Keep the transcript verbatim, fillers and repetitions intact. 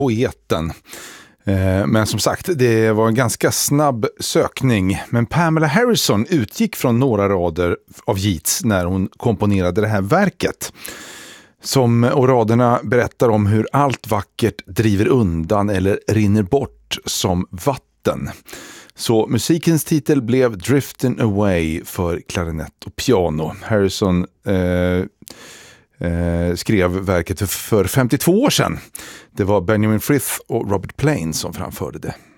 poeten. Men som sagt, det var en ganska snabb sökning. Men Pamela Harrison utgick från några rader av Yeats när hon komponerade det här verket. Som, och raderna berättar om hur allt vackert driver undan eller rinner bort som vatten. Så musikens titel blev Drifting Away för klarinett och piano. Harrison eh, eh, skrev verket för, för femtiotvå år sedan. Det var Benjamin Frith och Robert Plain som framförde det.